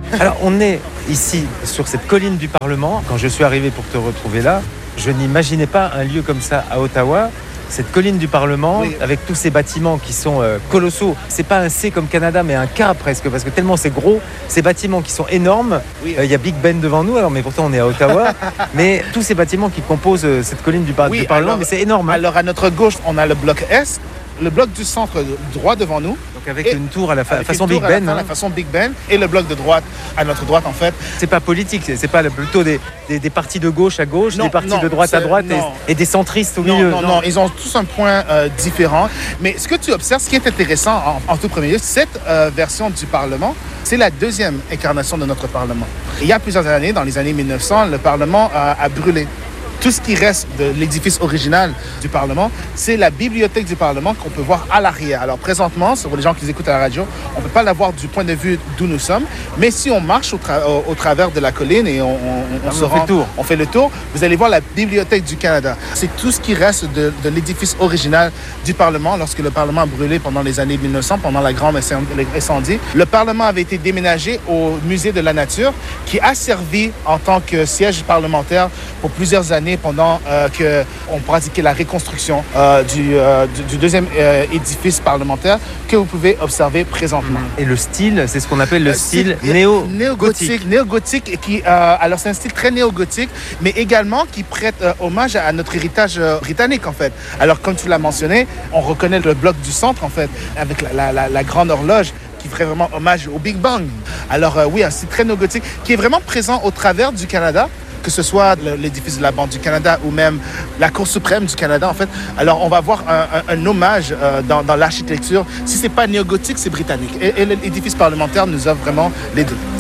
Alors, on est ici, sur cette colline du Parlement. Quand je suis arrivé pour te retrouver là, je n'imaginais pas un lieu comme ça à Ottawa. Cette colline du Parlement, oui, avec tous ces bâtiments qui sont colossaux. C'est pas un C comme Canada, mais un K presque, parce que tellement c'est gros, ces bâtiments qui sont énormes. Oui. Y a Big Ben devant nous, alors, mais pourtant on est à Ottawa. Mais tous ces bâtiments qui composent cette colline du Parlement, mais c'est énorme. Alors à notre gauche, on a le bloc S, le bloc du centre droit devant nous. Donc avec une tour à la façon Big Ben. La façon Big Ben, et le bloc de droite à notre droite en fait. C'est pas politique, c'est pas plutôt des partis de gauche à gauche, des partis de droite à droite et des centristes au milieu. Non, ils ont tous un point différent. Mais ce que tu observes, ce qui est intéressant en tout premier lieu, cette version du Parlement, c'est la deuxième incarnation de notre Parlement. Il y a plusieurs années, dans les années 1900, le Parlement a brûlé. Tout ce qui reste de l'édifice original du Parlement, c'est la bibliothèque du Parlement qu'on peut voir à l'arrière. Alors présentement, pour les gens qui écoutent à la radio, on ne peut pas la voir du point de vue d'où nous sommes, mais si on marche au travers de la colline et on fait le tour, vous allez voir la bibliothèque du Canada. C'est tout ce qui reste de l'édifice original du Parlement lorsque le Parlement a brûlé pendant les années 1900, pendant la grande incendie. Le Parlement avait été déménagé au Musée de la Nature, qui a servi en tant que siège parlementaire pour plusieurs années pendant qu'on pratiquait la reconstruction du deuxième édifice parlementaire que vous pouvez observer présentement. Et le style, c'est ce qu'on appelle le style néo-gothique. Néo-gothique, alors c'est un style très néo-gothique, mais également qui prête hommage à notre héritage britannique en fait. Alors comme tu l'as mentionné, on reconnaît le bloc du centre en fait, avec la grande horloge qui ferait vraiment hommage au Big Bang. Alors oui, un style très néo-gothique qui est vraiment présent au travers du Canada, que ce soit l'édifice de la Banque du Canada ou même la Cour suprême du Canada, en fait. Alors, on va voir un hommage dans l'architecture. Si ce n'est pas néo-gothique, c'est britannique. Et l'édifice parlementaire nous offre vraiment les deux.